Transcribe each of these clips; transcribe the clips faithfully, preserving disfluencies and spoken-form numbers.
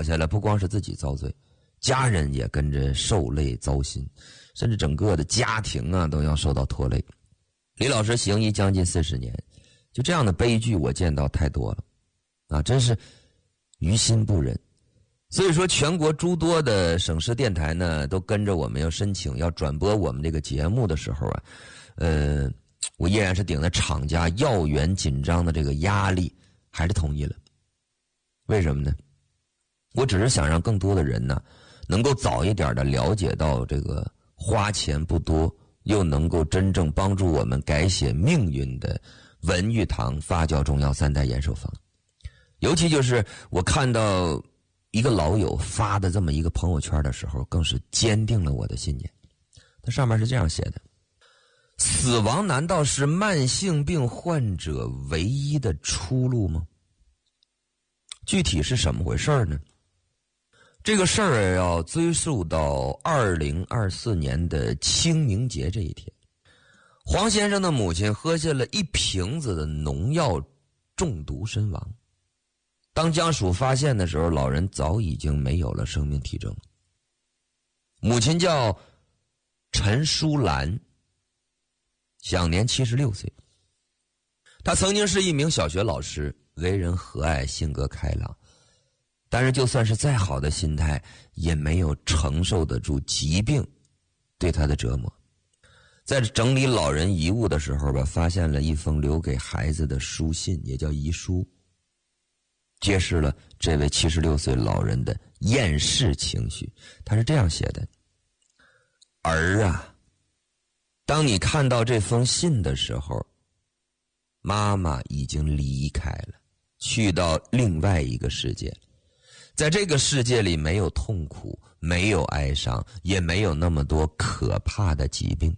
下来，不光是自己遭罪，家人也跟着受累糟心，甚至整个的家庭啊都要受到拖累。李老师行医将近四十年，就这样的悲剧我见到太多了啊，真是于心不忍。所以说全国诸多的省市电台呢都跟着我们要申请要转播我们这个节目的时候啊，呃我依然是顶着厂家要员紧张的这个压力还是同意了。为什么呢？我只是想让更多的人呢能够早一点的了解到这个花钱不多又能够真正帮助我们改写命运的文玉堂发酵中药三代延寿方。尤其就是我看到一个老友发的这么一个朋友圈的时候，更是坚定了我的信念。它上面是这样写的：死亡难道是慢性病患者唯一的出路吗？具体是什么回事呢？这个事儿要追溯到二零二四年的清明节这一天，黄先生的母亲喝下了一瓶子的农药中毒身亡。当家属发现的时候，老人早已经没有了生命体征。母亲叫陈淑兰，享年七十六岁。她曾经是一名小学老师，为人和蔼，性格开朗，但是就算是再好的心态，也没有承受得住疾病对她的折磨。在整理老人遗物的时候吧，发现了一封留给孩子的书信，也叫遗书，揭示了这位七十六岁老人的厌世情绪。他是这样写的：儿啊，当你看到这封信的时候，妈妈已经离开了，去到另外一个世界。在这个世界里没有痛苦，没有哀伤，也没有那么多可怕的疾病。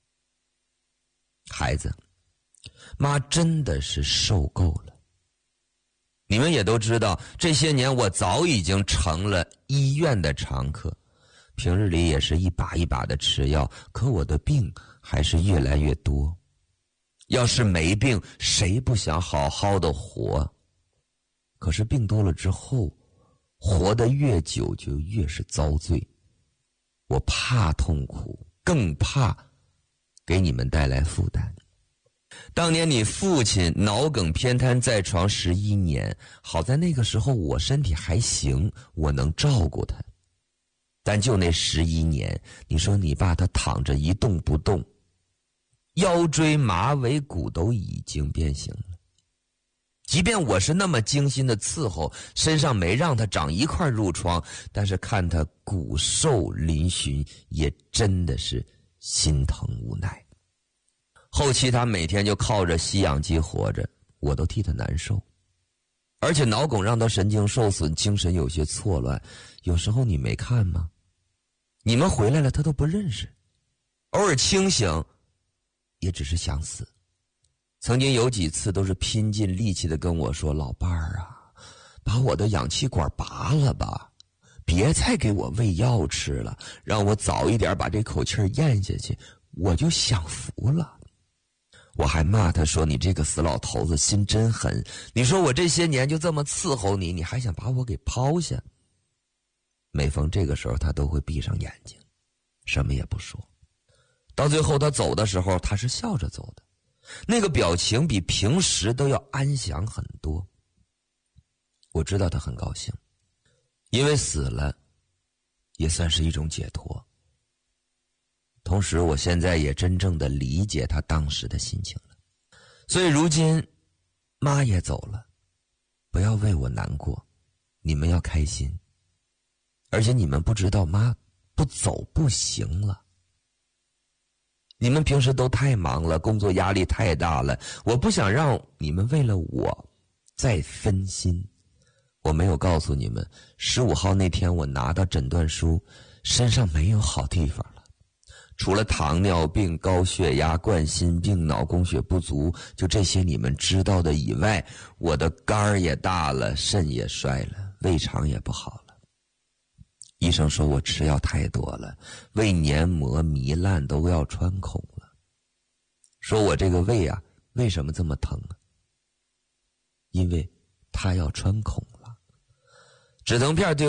孩子，妈真的是受够了。你们也都知道，这些年我早已经成了医院的常客，平日里也是一把一把的吃药，可我的病还是越来越多。要是没病，谁不想好好的活？可是病多了之后，活得越久就越是遭罪。我怕痛苦，更怕给你们带来负担。当年你父亲脑梗偏瘫在床十一年，好在那个时候我身体还行，我能照顾他。但就那十一年，你说你爸他躺着一动不动，腰椎马尾骨都已经变形了。即便我是那么精心的伺候，身上没让他长一块褥疮，但是看他骨瘦嶙峋，也真的是心疼无奈。后期他每天就靠着吸氧机活着，我都替他难受。而且脑梗让他神经受损，精神有些错乱，有时候你没看吗？你们回来了他都不认识，偶尔清醒也只是想死。曾经有几次都是拼尽力气的跟我说，老伴儿啊，把我的氧气管拔了吧，别再给我喂药吃了，让我早一点把这口气咽下去，我就享福了。我还骂他说，你这个死老头子心真狠，你说我这些年就这么伺候你，你还想把我给抛下。每逢这个时候他都会闭上眼睛，什么也不说。到最后他走的时候，他是笑着走的，那个表情比平时都要安详很多。我知道他很高兴，因为死了也算是一种解脱。同时我现在也真正的理解他当时的心情了。所以如今妈也走了，不要为我难过，你们要开心。而且你们不知道，妈不走不行了。你们平时都太忙了，工作压力太大了，我不想让你们为了我再分心。我没有告诉你们，十五号那天我拿到诊断书，身上没有好地方了，除了糖尿病、高血压、冠心病、脑供血不足，就这些你们知道的以外，我的肝儿也大了，肾也衰了，胃肠也不好了。医生说我吃药太多了，胃黏膜糜烂都要穿孔了。说我这个胃啊，为什么这么疼啊？因为它要穿孔了。止疼片对